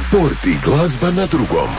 Sport i glazba na drugom.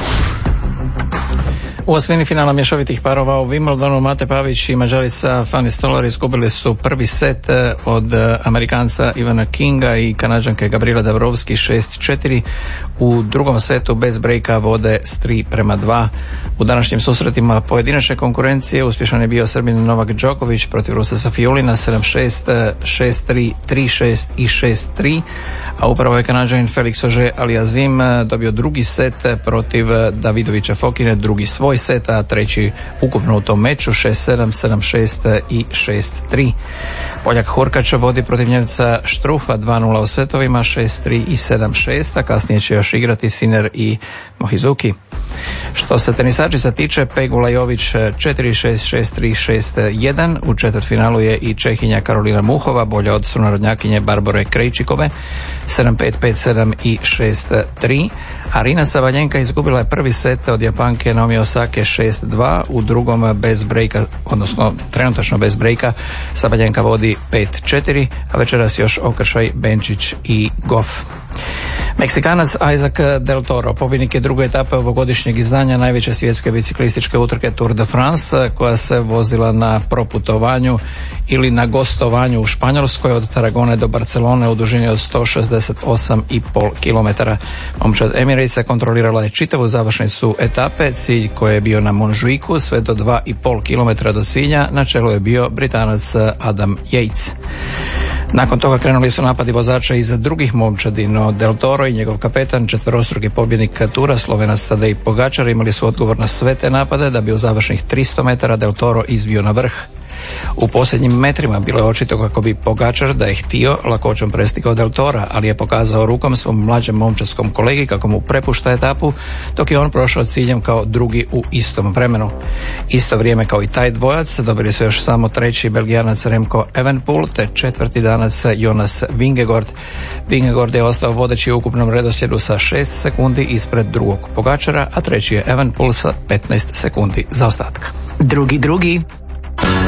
U osmini finala mješovitih parova u Wimbledonu Mate Pavić i Mađarica Fanny Stolar izgubili su prvi set od Amerikanca Ivana Kinga i Kanađanke Gabriela Dabrowski 6-4. U drugom setu bez brejka vode s 3-2. U današnjim susretima pojedinačne konkurencije uspješan je bio Srbin Novak Đoković protiv Rusa Safiulina 7-6, 6-3, 3-6 i 6-3. A upravo je Kanađanin Felix Auger-Aliassime dobio drugi set protiv Davidovića Fokine, drugi svoj set, a treći ukupno u tom meču 6-7, 7-6 i 6-3. Poljak Hurkač vodi protiv Njemca Štrufa 2-0 u setovima 6-3 i 7-6, a kasnije će još igrati Sinner i Mohizuki. Što se tenisačica tiče, Pegula Jović 4-6, 6-3, 6-1. U četvrtfinalu je i Čehinja Karolina Muhova, bolja od sunarodnjakinje Barbore Krejčikove 7-5, 5-7 i 6-3. Arina Sabaljenka izgubila je prvi set od Japanke Naomi Osake 6-2, u drugom bez brejka, odnosno trenutačno bez brejka, Sabaljenka vodi 5-4, a večeras još Okršaj, Benčić i Goff. Meksikanac Isaac Del Toro pobjednik je druge etape ovogodišnjeg izdanja najveće svjetske biciklističke utrke Tour de France, koja se vozila na proputovanju ili na gostovanju u Španjolskoj od Tarragone do Barcelone u dužini od 168,5 km. Momčad Emiratesa kontrolirala je čitavu završnicu etape, cilj koji je bio na Montjuicu sve do 2,5 km do cilja, na čelu je bio Britanac Adam Yates. Nakon toga krenuli su napadi vozača iz drugih momčadi, no Del Toro i njegov kapetan, četverostruki pobjednik tura, Slovenac Tadej Pogačar, imali su odgovor na sve te napade da bi u završnih 300 metara Del Toro izvio na vrh. U posljednjim metrima bilo je očito kako bi Pogačar, da je htio, lakoćom prestigao Del Tora, ali je pokazao rukom svom mlađem momčadskom kolegi kako mu prepušta etapu, dok je on prošao ciljem kao drugi u istom vremenu. Isto vrijeme kao i taj dvojac dobili su još samo treći Belgijanac Remco Evenepoel te četvrti Danac Jonas Vingegaard. Vingegaard je ostao vodeći u ukupnom redoslijedu sa 6 sekundi ispred drugog Pogačara, a treći je Evenepoel sa 15 sekundi zaostatka. Drugi.